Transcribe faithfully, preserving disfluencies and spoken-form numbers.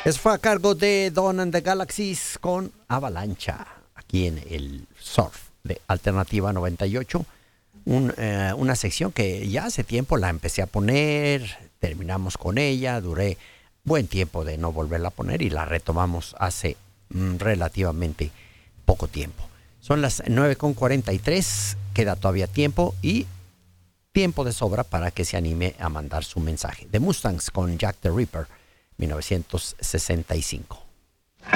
Eso fue a cargo de Dawn and the Galaxies con Avalancha, aquí en el Surf de Alternativa noventa y ocho. Un, eh, una sección que ya hace tiempo la empecé a poner, terminamos con ella, duré buen tiempo de no volverla a poner y la retomamos hace mm, relativamente poco tiempo. Son las nueve con cuarenta y tres, queda todavía tiempo y tiempo de sobra para que se anime a mandar su mensaje. The Mustangs con Jack the Ripper, mil novecientos sesenta y cinco.